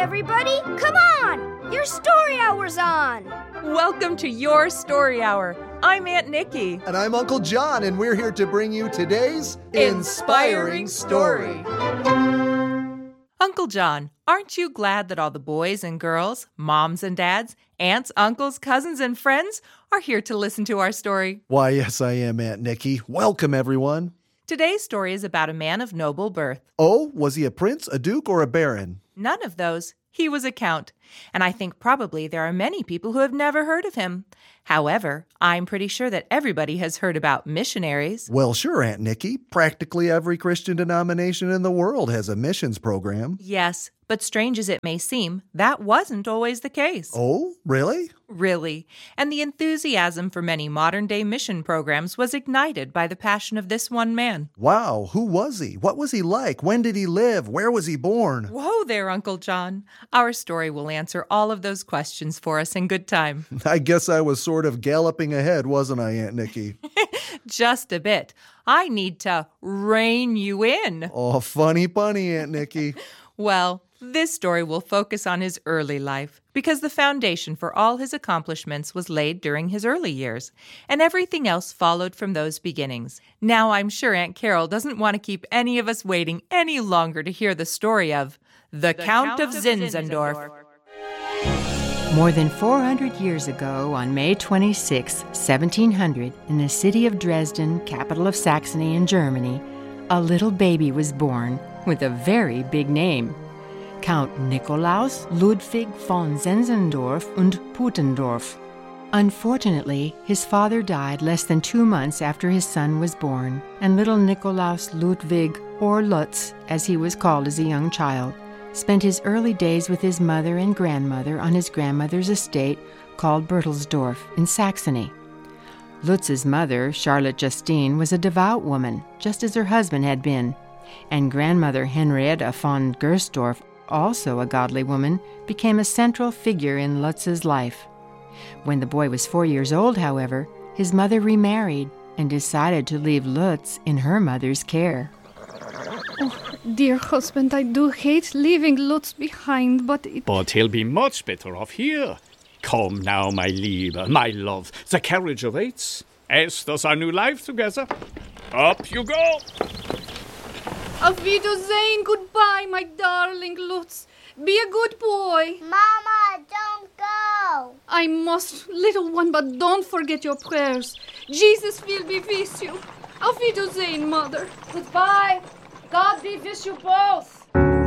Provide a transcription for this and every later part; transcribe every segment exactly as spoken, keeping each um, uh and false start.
everybody. Come on! Your story hour's on! Welcome to Your Story Hour. I'm Aunt Nikki. And I'm Uncle John, and we're here to bring you today's Inspiring, Inspiring Story. Uncle John, aren't you glad that all the boys and girls, moms and dads, aunts, uncles, cousins, and friends are here to listen to our story? Why, yes, I am, Aunt Nikki. Welcome, everyone. Today's story is about a man of noble birth. Oh, was he a prince, a duke, or a baron? None of those. He was a count, and I think probably there are many people who have never heard of him. However, I'm pretty sure that everybody has heard about missionaries. Well, sure, Aunt Nikki. Practically every Christian denomination in the world has a missions program. Yes, but strange as it may seem, that wasn't always the case. Oh, really? Really. And the enthusiasm for many modern-day mission programs was ignited by the passion of this one man. Wow, who was he? What was he like? When did he live? Where was he born? Whoa there, Uncle John. Our story will answer all of those questions for us in good time. I guess I was sort of galloping ahead, wasn't I, Aunt Nikki? Just a bit. I need to rein you in. Oh, funny punny, Aunt Nikki. Well, this story will focus on his early life because the foundation for all his accomplishments was laid during his early years, and everything else followed from those beginnings. Now I'm sure Aunt Carol doesn't want to keep any of us waiting any longer to hear the story of the, the Count, Count of, of Zinzendorf. Zinzendorf. More than four hundred years ago, on May twenty-sixth, seventeen hundred, in the city of Dresden, capital of Saxony in Germany, a little baby was born with a very big name. Count Nikolaus Ludwig von Zinzendorf und Putendorf. Unfortunately, his father died less than two months after his son was born, and little Nikolaus Ludwig, or Lutz, as he was called as a young child, spent his early days with his mother and grandmother on his grandmother's estate called Bertelsdorf in Saxony. Lutz's mother, Charlotte Justine, was a devout woman, just as her husband had been, and grandmother Henrietta von Gersdorf, also a godly woman, became a central figure in Lutz's life. When the boy was four years old, however, his mother remarried and decided to leave Lutz in her mother's care. Oh, dear husband, I do hate leaving Lutz behind, but it... But he'll be much better off here. Come now, my Liebe, my love, the carriage awaits. Es does our new life together. Up you go! Auf Wiedersehen, goodbye, my darling Lutz. Be a good boy. Mama, don't go. I must, little one, but don't forget your prayers. Jesus will be with you. Auf Wiedersehen, mother. Goodbye. God be with you both.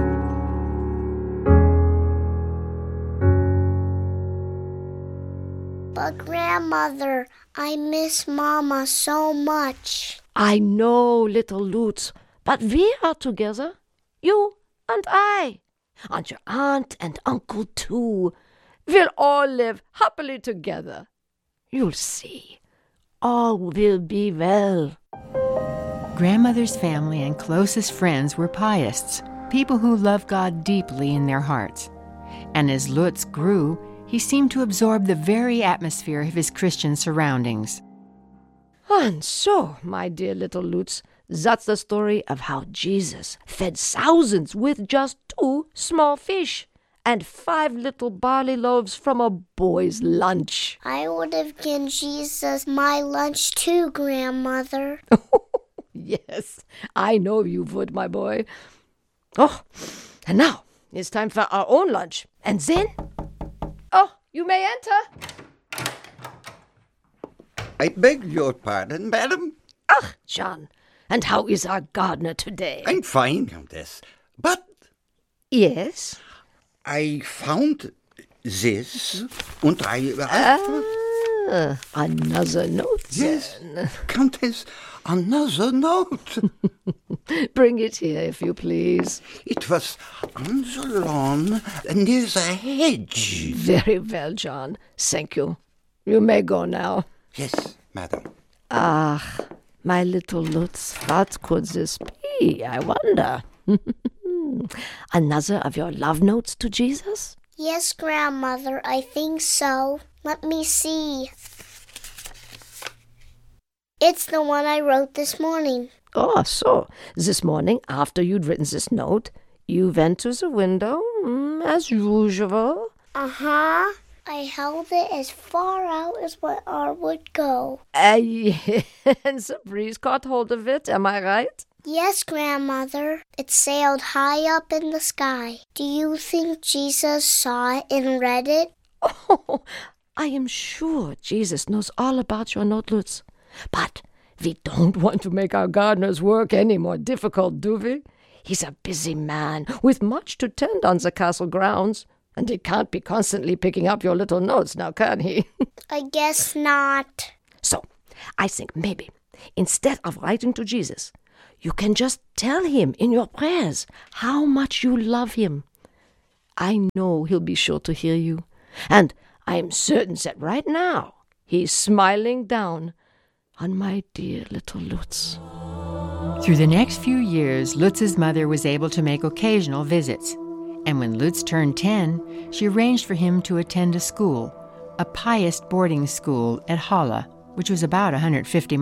But grandmother, I miss Mama so much. I know, little Lutz. But we are together, you and I, and your aunt and uncle too. We'll all live happily together. You'll see, all will be well. Grandmother's family and closest friends were pietists, people who loved God deeply in their hearts. And as Lutz grew, he seemed to absorb the very atmosphere of his Christian surroundings. And so, my dear little Lutz, that's the story of how Jesus fed thousands with just two small fish and five little barley loaves from a boy's lunch. I would have given Jesus my lunch too, grandmother. Yes, I know you would, my boy. Oh, and now it's time for our own lunch. And then... Oh, you may enter. I beg your pardon, madam. Ach, John. And how is our gardener today? I'm fine, Countess. But... Yes? I found this, and I... Ah, another note, Yes, then. Countess, another note. Bring it here, if you please. It was on the lawn near the hedge. Very well, John. Thank you. You may go now. Yes, madam. Ah, my little Lutz, what could this be, I wonder? Another of your love notes to Jesus? Yes, grandmother, I think so. Let me see. It's the one I wrote this morning. Oh, so this morning, after you'd written this note, you went to the window, Mm, as usual. Uh-huh. I held it as far out as my arm would go. Uh, yes, the breeze caught hold of it, am I right? Yes, Grandmother. It sailed high up in the sky. Do you think Jesus saw it and read it? Oh, I am sure Jesus knows all about your note, Lutz. But we don't want to make our gardener's work any more difficult, do we? He's a busy man with much to tend on the castle grounds, and he can't be constantly picking up your little notes, now can he? I guess not. So, I think maybe, instead of writing to Jesus, you can just tell him in your prayers how much you love him. I know he'll be sure to hear you, and I am certain that right now he's smiling down on my dear little Lutz. Through the next few years, Lutz's mother was able to make occasional visits. And when Lutz turned ten, she arranged for him to attend a school, a pious boarding school at Halle, which was about one hundred fifty